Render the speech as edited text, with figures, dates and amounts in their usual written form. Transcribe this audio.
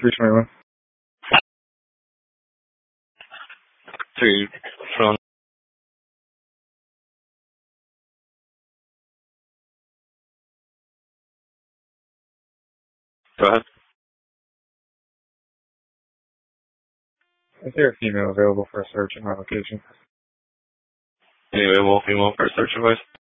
321. Three from. Go ahead. Is there a female available for a search in my location? Any available female for search advice?